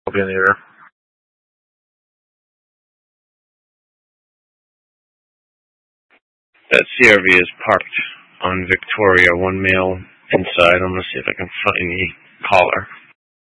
I'll be in the air. That CRV is parked on Victoria. One male inside. I'm gonna see if I can find the caller.